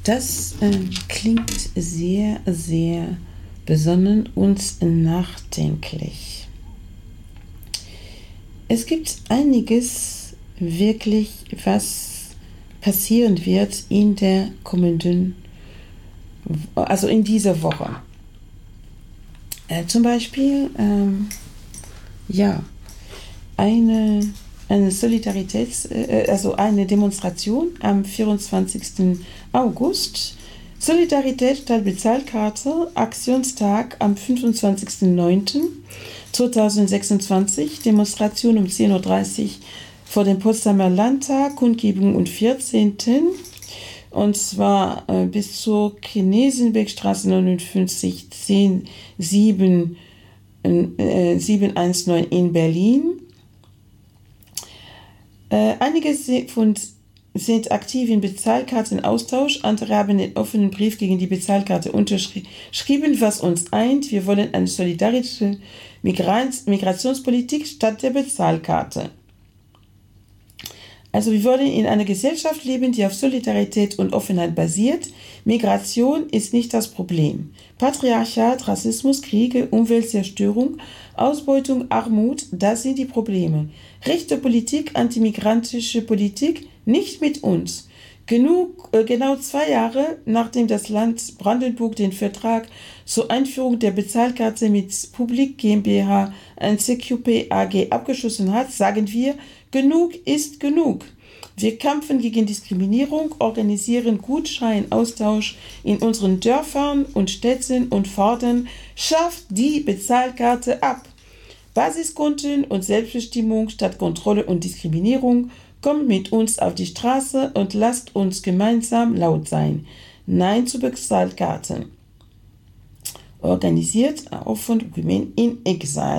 Das klingt sehr, sehr besonnen und nachdenklich. Es gibt einiges wirklich, was passieren wird in der kommenden, also in dieser Woche. Zum Beispiel, eine eine Demonstration am 24. August. Solidarität statt Bezahlkarte, Aktionstag am 25.09.2026, Demonstration um 10:30 Uhr vor dem Potsdamer Landtag, Kundgebung um 14. Und zwar bis zur Knesenbeckstraße 59 719 in Berlin. Einige sind aktiv im Bezahlkartenaustausch, andere haben einen offenen Brief gegen die Bezahlkarte unterschrieben, was uns eint. Wir wollen eine solidarische Migrationspolitik statt der Bezahlkarte. Also wir wollen in einer Gesellschaft leben, die auf Solidarität und Offenheit basiert. Migration ist nicht das Problem. Patriarchat, Rassismus, Kriege, Umweltzerstörung, Ausbeutung, Armut, das sind die Probleme. Rechte Politik, antimigrantische Politik, nicht mit uns. Genau 2 Jahre, nachdem das Land Brandenburg den Vertrag zur Einführung der Bezahlkarte mit Public GmbH und CQP AG abgeschlossen hat, sagen wir, genug ist genug. Wir kämpfen gegen Diskriminierung, organisieren Gutscheinaustausch in unseren Dörfern und Städten und fordern, schafft die Bezahlkarte ab. Basiskonten und Selbstbestimmung statt Kontrolle und Diskriminierung. Kommt mit uns auf die Straße und lasst uns gemeinsam laut sein. Nein zu Bezahlkarten. Organisiert auch von Women in Exile.